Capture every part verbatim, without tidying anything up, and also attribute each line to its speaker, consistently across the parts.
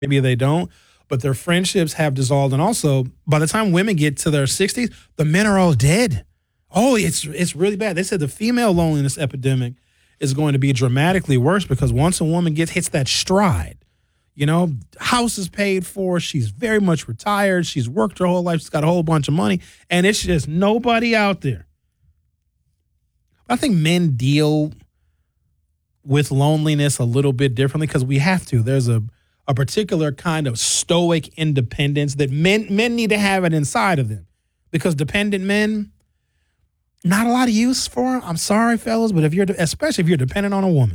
Speaker 1: maybe they don't, but their friendships have dissolved. And also, by the time women get to their sixties, the men are all dead. Oh, it's it's really bad. They said the female loneliness epidemic is going to be dramatically worse because once a woman gets hits that stride, you know, house is paid for, she's very much retired, she's worked her whole life, she's got a whole bunch of money, and it's just nobody out there. I think men deal with loneliness a little bit differently because we have to. There's a, a particular kind of stoic independence that men men need to have it inside of them because dependent men, not a lot of use for them. I'm sorry, fellas, but if you're, especially if you're dependent on a woman.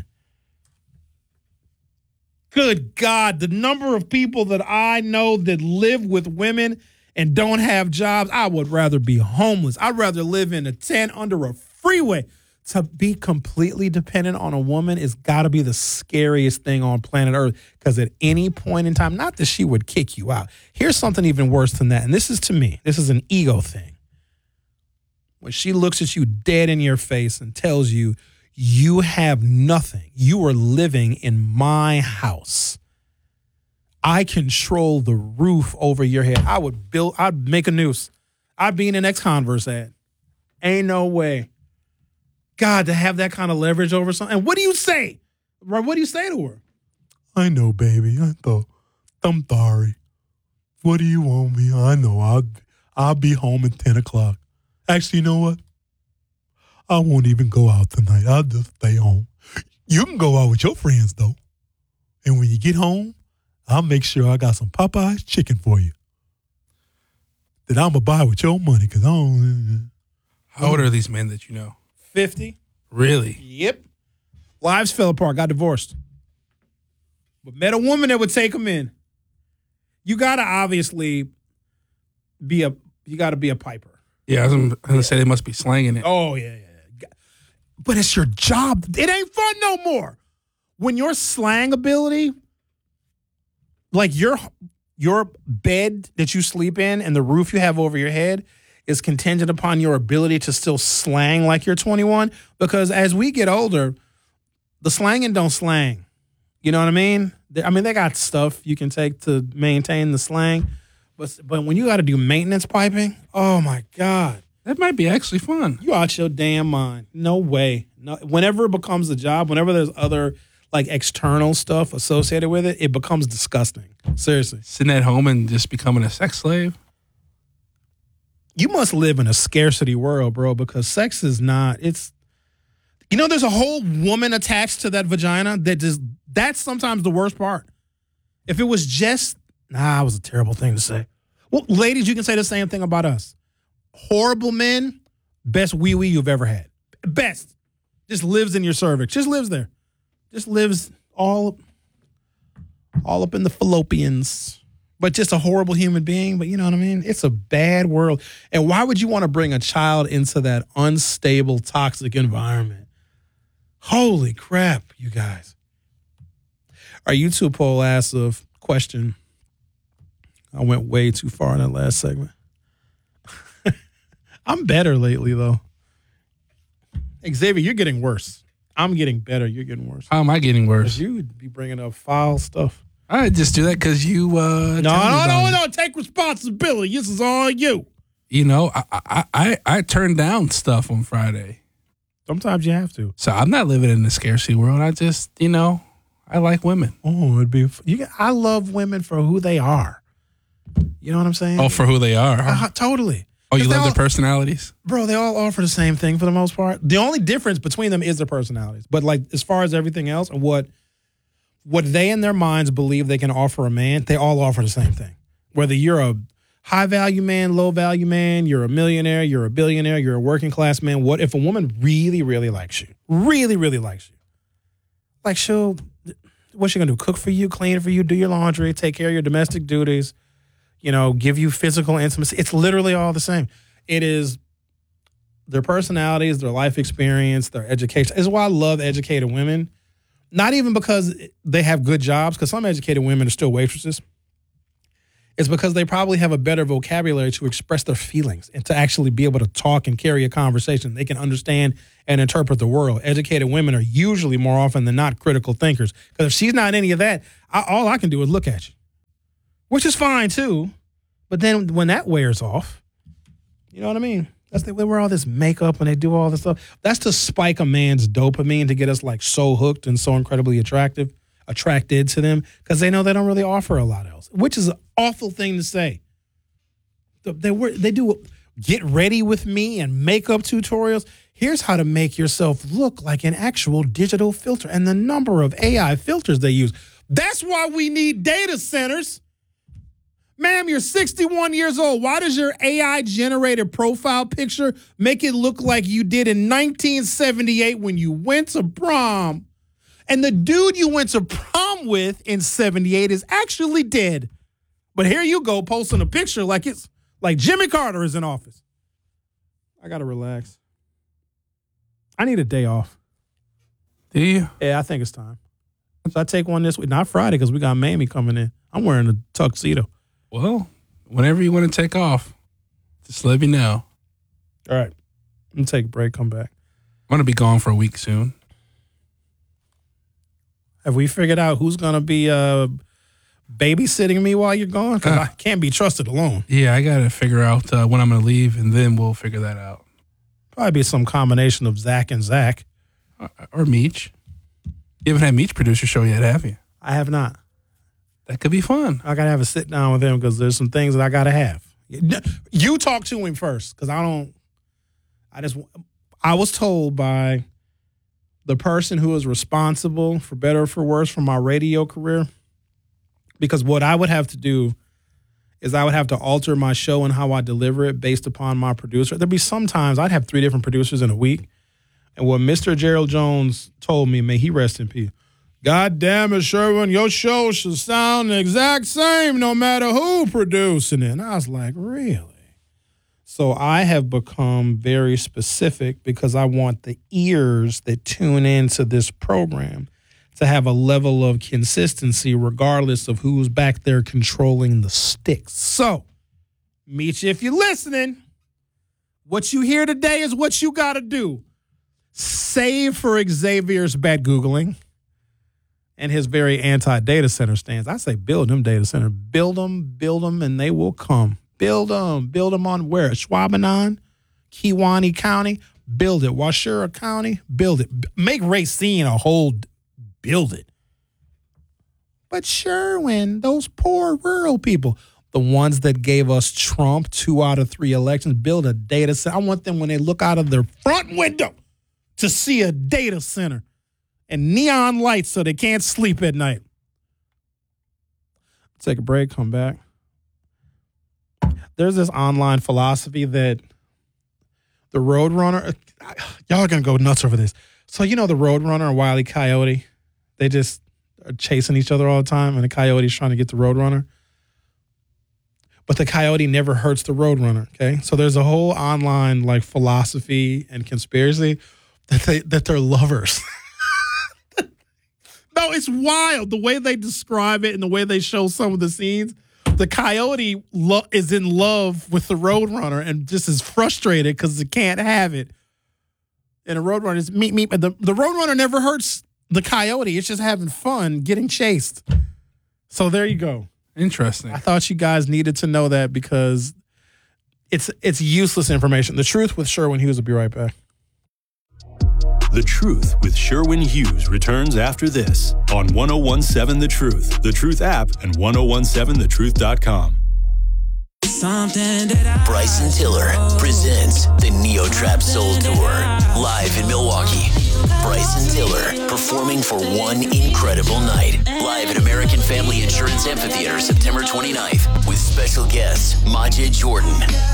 Speaker 1: Good God, the number of people that I know that live with women and don't have jobs, I would rather be homeless. I'd rather live in a tent under a freeway. To be completely dependent on a woman has got to be the scariest thing on planet Earth because at any point in time, not that she would kick you out. Here's something even worse than that, and this is to me, this is an ego thing. When she looks at you dead in your face and tells you, you have nothing. You are living in my house. I control the roof over your head. I would build, I'd make a noose. I'd be in an ex-Converse ad. Ain't no way. God, to have that kind of leverage over something. And what do you say? Right? What do you say to her? I know, baby. I thought, I'm sorry. What do you want me? I know. I'll, I'll be home at ten o'clock. Actually, you know what? I won't even go out tonight. I'll just stay home. You can go out with your friends, though. And when you get home, I'll make sure I got some Popeye's chicken for you that I'm going to buy with your money because I don't.
Speaker 2: How old are these men that you know?
Speaker 1: fifty.
Speaker 2: Really?
Speaker 1: Yep. Lives fell apart, got divorced. But met a woman that would take them in. You got to obviously be a, you got to be a piper.
Speaker 2: Yeah, I was going to say they must be slanging it.
Speaker 1: Oh, yeah, yeah. But it's your job. It ain't fun no more. When your slang ability, like your your bed that you sleep in and the roof you have over your head is contingent upon your ability to still slang like you're twenty-one. Because as we get older, the slanging don't slang. You know what I mean? I mean, they got stuff you can take to maintain the slang. But, but when you got to do maintenance piping, oh, my God.
Speaker 2: That might be actually fun.
Speaker 1: You out your damn mind. No way. No, whenever it becomes a job, whenever there's other like external stuff associated with it, it becomes disgusting. Seriously.
Speaker 2: Sitting at home and just becoming a sex slave?
Speaker 1: You must live in a scarcity world, bro, because sex is not, it's, you know, there's a whole woman attached to that vagina that just, that's sometimes the worst part. If it was just, nah, it was a terrible thing to say. Well, ladies, you can say the same thing about us. Horrible men, best wee-wee you've ever had. Best. Just lives in your cervix. Just lives there. Just lives all, all up in the fallopians. But just a horrible human being. But you know what I mean? It's a bad world. And why would you want to bring a child into that unstable, toxic environment? Holy crap, you guys. Our YouTube poll asks a question. I went way too far in that last segment. I'm better lately, though. Xavier, you're getting worse. I'm getting better. You're getting worse.
Speaker 2: How am I getting worse?
Speaker 1: You would be bringing up foul stuff.
Speaker 2: I just do that because you. Uh,
Speaker 1: no, no, no, no. Take responsibility. This is all you.
Speaker 2: You know, I, I, I, I turned down stuff on Friday.
Speaker 1: Sometimes you have to.
Speaker 2: So I'm not living in the scarcity world. I just, you know, I like women.
Speaker 1: Oh, it'd be. You, I love women for who they are. You know what I'm saying?
Speaker 2: Oh, for who they are. Huh?
Speaker 1: Uh, totally.
Speaker 2: Oh, you love
Speaker 1: all,
Speaker 2: their personalities?
Speaker 1: Bro, they all offer the same thing for the most part. The only difference between them is their personalities. But like as far as everything else and what what they in their minds believe they can offer a man, they all offer the same thing. Whether you're a high value man, low value man, you're a millionaire, you're a billionaire, you're a working class man, what if a woman really, really likes you? Really, really likes you. Like she'll, what's she gonna do? Cook for you, clean for you, do your laundry, take care of your domestic duties, you know, give you physical intimacy. It's literally all the same. It is their personalities, their life experience, their education. This is why I love educated women. Not even because they have good jobs, because some educated women are still waitresses. It's because they probably have a better vocabulary to express their feelings and to actually be able to talk and carry a conversation. They can understand and interpret the world. Educated women are usually more often than not critical thinkers. Because if she's not any of that, I, all I can do is look at you. which is fine too. But then when that wears off, you know what I mean? That's they wear all this makeup and they do all this stuff. That's to spike a man's dopamine to get us like so hooked and so incredibly attractive, attracted to them because they know they don't really offer a lot else, which is an awful thing to say. They were they do get ready with me and makeup tutorials. Here's how to make yourself look like an actual digital filter and the number of A I filters they use. That's why we need data centers. Ma'am, you're sixty-one years old. Why does your A I-generated profile picture make it look like you did in nineteen seventy-eight when you went to prom? And the dude you went to prom with in seventy-eight is actually dead. But here you go posting a picture like it's like Jimmy Carter is in office. I got to relax. I need a day off.
Speaker 2: Do you?
Speaker 1: Yeah, I think it's time. So I take one this week. Not Friday because we got Mamie coming in. I'm wearing a tuxedo.
Speaker 2: Well, whenever you want to take off, just let me know.
Speaker 1: All right. I'm going to take a break, come back.
Speaker 2: I'm going to be gone for a week soon.
Speaker 1: Have we figured out who's going to be uh, babysitting me while you're gone? Because uh, I can't be trusted alone.
Speaker 2: Yeah, I got to figure out uh, when I'm going to leave, and then we'll figure that out.
Speaker 1: Probably be some combination of Zach and Zach.
Speaker 2: Or, or Meech. You haven't had Meech produce your show yet, have you?
Speaker 1: I have not.
Speaker 2: That could be fun.
Speaker 1: I got to have a sit down with him because there's some things that I got to have. You talk to him first because I don't, I just, I was told by the person who is responsible, for better or for worse, for my radio career, because what I would have to do is I would have to alter my show and how I deliver it based upon my producer. There'd be sometimes I'd have three different producers in a week. And what Mister Gerald Jones told me, may he rest in peace, God damn it, Sherwin, your show should sound the exact same no matter who producing it. And I was like, really? So I have become very specific because I want the ears that tune into this program to have a level of consistency regardless of who's back there controlling the sticks. So, Meech, if you're listening, what you hear today is what you got to do. Save for Xavier's bad Googling and his very anti-data center stance. I say build them data center. Build them, build them, and they will come. Build them. Build them on where? Schwabenau, Kewaunee County. Build it. Washura County. Build it. Make Racine a whole, build it. But Sherwin, those poor rural people, the ones that gave us Trump two out of three elections, build a data center. I want them when they look out of their front window to see a data center and neon lights so they can't sleep at night. Take a break, come back. There's this online philosophy that the Roadrunner, y'all are going to go nuts over this. So, you know, the Roadrunner and Wile E. Coyote, they just are chasing each other all the time, and the coyote's trying to get the Roadrunner. But the coyote never hurts the Roadrunner, okay? So there's a whole online, like, philosophy and conspiracy that, they, that they're lovers. No, it's wild the way they describe it and the way they show some of the scenes. The coyote lo- is in love with the Roadrunner and just is frustrated because it can't have it. And the Roadrunner is meet meet. The, the Roadrunner never hurts the coyote. It's just having fun getting chased. So there you go.
Speaker 2: Interesting.
Speaker 1: I thought you guys needed to know that because it's it's useless information. The Truth with Sherwin Hughes will be right back.
Speaker 3: The Truth with Sherwin Hughes returns after this on ten seventeen The Truth, The Truth app, and ten seventeen the truth dot com.
Speaker 4: Bryson Tiller presents the Neo Trap Soul Tour live in Milwaukee. Bryson Tiller performing for one incredible night live at American Family Insurance Amphitheater September twenty-ninth with special guest Majid Jordan.